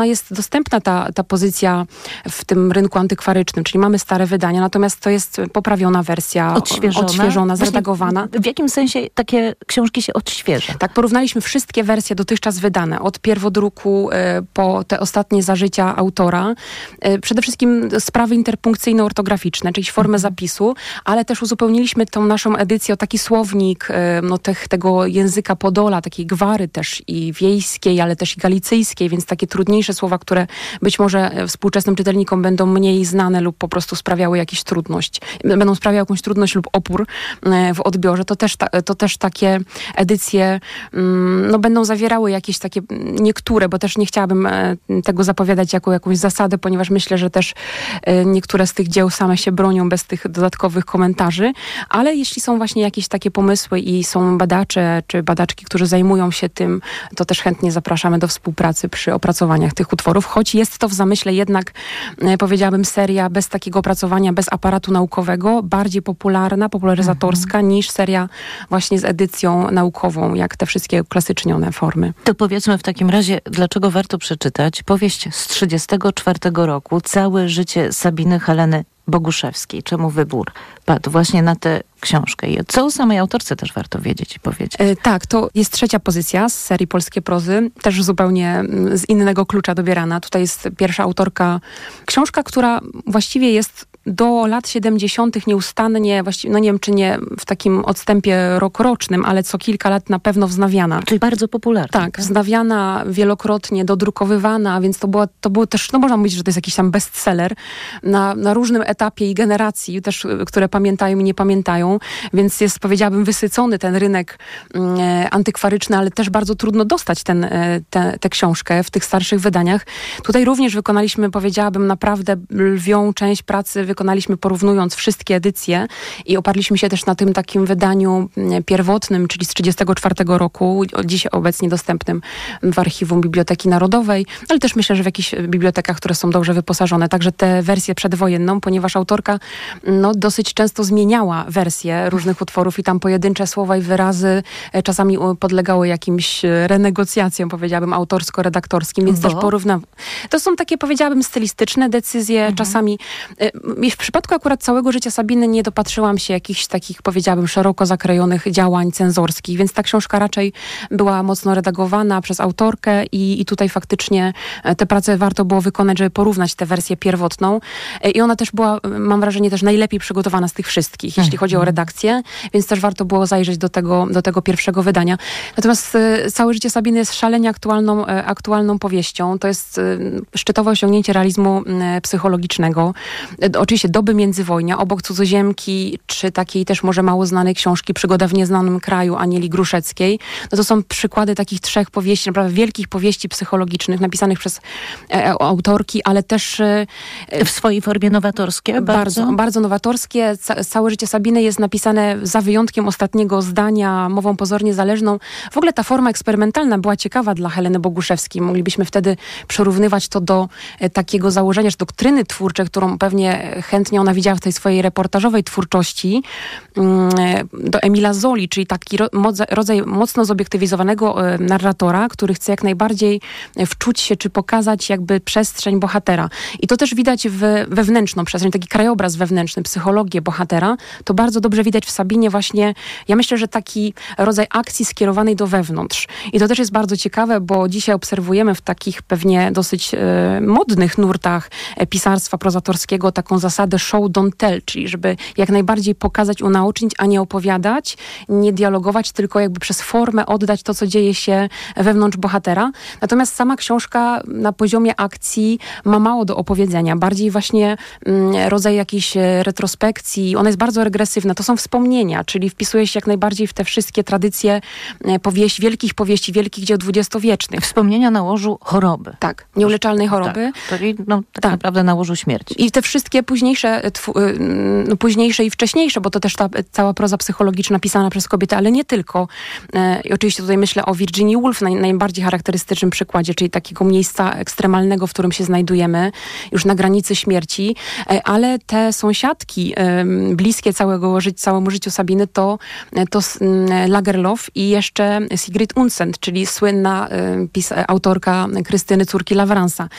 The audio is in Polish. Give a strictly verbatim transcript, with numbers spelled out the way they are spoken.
No jest dostępna ta, ta pozycja w tym rynku antykwarycznym, czyli mamy stare wydania, natomiast to jest poprawiona wersja, odświeżona, odświeżona zredagowana. W jakim sensie takie książki się odświeża? Tak, porównaliśmy wszystkie wersje dotychczas wydane, od pierwodruku y, po te ostatnie za życia autora. Y, przede wszystkim sprawy interpunkcyjno-ortograficzne, czyli formę mhm. zapisu, ale też uzupełniliśmy tą naszą edycję o taki słownik y, no, tych, tego języka Podola, takiej gwary też i wiejskiej, ale też i galicyjskiej, więc takie trudniejsze słowa, które być może współczesnym czytelnikom będą mniej znane lub po prostu sprawiały jakąś trudność, będą sprawiały jakąś trudność lub opór y, w odbiorze. To też, ta, to też takie edycje y, no, będą zawierały jakieś takie niektóre, bo też nie chciałabym y, tego zapowiadać jako jakąś zasadę, ponieważ myślę, że też y, niektóre z tych dzieł same się bronią bez tych dodatkowych komentarzy, ale jeśli są właśnie jakieś takie pomysły i są badacze czy badaczki, którzy zajmują się tym, to też chętnie zapraszamy do współpracy przy opracowaniach tych utworów, choć jest to w zamyśle jednak, y, powiedziałabym, seria bez takiego opracowania, bez aparatu naukowego, bardziej popularna, popularyzatorska mhm. niż seria właśnie z edycją naukową, jak te wszystkie klasycznione formy. To powiedzmy w takim razie, dlaczego warto przeczytać powieść z trzydziestego czwartego roku, Całe życie Sabiny Heleny Boguszewskiej. Czemu wybór padł właśnie na tę książkę? I co o samej autorce też warto wiedzieć i powiedzieć. E, tak, to jest trzecia pozycja z serii Polskie Prozy, też zupełnie z innego klucza dobierana. Tutaj jest pierwsza autorka. Książka, która właściwie jest do lat siedemdziesiątych nieustannie, właściwie, no nie wiem, czy nie w takim odstępie rokrocznym, ale co kilka lat na pewno wznawiana. Czyli bardzo popularna. Tak, tak, wznawiana wielokrotnie, dodrukowywana, więc to było, to było też, no można mówić, że to jest jakiś tam bestseller na, na różnym etapie i generacji, też, które pamiętają i nie pamiętają, więc jest, powiedziałabym, wysycony ten rynek e, antykwaryczny, ale też bardzo trudno dostać ten, e, te, tę książkę w tych starszych wydaniach. Tutaj również wykonaliśmy, powiedziałabym, naprawdę lwią część pracy wykonaliśmy porównując wszystkie edycje i oparliśmy się też na tym takim wydaniu pierwotnym, czyli z trzydziestego czwartego roku, dziś obecnie dostępnym w archiwum Biblioteki Narodowej, ale też myślę, że w jakichś bibliotekach, które są dobrze wyposażone. Także tę wersję przedwojenną, ponieważ autorka no, dosyć często zmieniała wersje różnych utworów i tam pojedyncze słowa i wyrazy czasami podlegały jakimś renegocjacjom, powiedziałabym, autorsko-redaktorskim, więc Bo? też porównam. To są takie, powiedziałabym, stylistyczne decyzje, mhm. czasami w przypadku akurat Całego życia Sabiny nie dopatrzyłam się jakichś takich, powiedziałabym, szeroko zakrojonych działań cenzorskich, więc ta książka raczej była mocno redagowana przez autorkę i, i tutaj faktycznie tę pracę warto było wykonać, żeby porównać tę wersję pierwotną. I ona też była, mam wrażenie, też najlepiej przygotowana z tych wszystkich, jeśli chodzi o redakcję, więc też warto było zajrzeć do tego, do tego pierwszego wydania. Natomiast Całe życie Sabiny jest szalenie aktualną, aktualną powieścią. To jest szczytowe osiągnięcie realizmu psychologicznego. Oczywiście doby międzywojnia, obok Cudzoziemki, czy takiej też może mało znanej książki Przygoda w nieznanym kraju Anieli Gruszeckiej. No to są przykłady takich trzech powieści, naprawdę wielkich powieści psychologicznych, napisanych przez e, autorki, ale też... E, w swojej formie nowatorskie? Bardzo, bardzo, bardzo nowatorskie. Ca- Całe życie Sabiny jest napisane za wyjątkiem ostatniego zdania, mową pozornie zależną. W ogóle ta forma eksperymentalna była ciekawa dla Heleny Boguszewskiej. Moglibyśmy wtedy przyrównywać to do e, takiego założenia, czy doktryny twórczej, którą pewnie chętnie ona widziała w tej swojej reportażowej twórczości, do Emila Zoli, czyli taki rodzaj mocno zobiektywizowanego narratora, który chce jak najbardziej wczuć się, czy pokazać jakby przestrzeń bohatera. I to też widać w wewnętrzną przestrzeń, taki krajobraz wewnętrzny, psychologię bohatera. To bardzo dobrze widać w Sabinie właśnie, ja myślę, że taki rodzaj akcji skierowanej do wewnątrz. I to też jest bardzo ciekawe, bo dzisiaj obserwujemy w takich pewnie dosyć e, modnych nurtach pisarstwa prozatorskiego taką zasadę show don't tell, czyli żeby jak najbardziej pokazać, unaocznić, a nie opowiadać, nie dialogować, tylko jakby przez formę oddać to, co dzieje się wewnątrz bohatera. Natomiast sama książka na poziomie akcji ma mało do opowiedzenia. Bardziej właśnie mm, rodzaj jakiejś retrospekcji. Ona jest bardzo regresywna. To są wspomnienia, czyli wpisuje się jak najbardziej w te wszystkie tradycje powieści, wielkich powieści, wielkich dzieł dwudziestowiecznych. Wspomnienia na łożu choroby. Tak, nieuleczalnej choroby. Tak, czyli no, tak, tak naprawdę na łożu śmierci. I te wszystkie później późniejsze, no, późniejsze i wcześniejsze, bo to też ta cała proza psychologiczna pisana przez kobiety, ale nie tylko. I oczywiście tutaj myślę o Virginia Woolf, naj, najbardziej charakterystycznym przykładzie, czyli takiego miejsca ekstremalnego, w którym się znajdujemy, już na granicy śmierci, ale te sąsiadki bliskie całego ży- całemu życiu Sabiny to, to Lagerlof i jeszcze Sigrid Undset, czyli słynna pis- autorka Krystyny, córki Lawransa.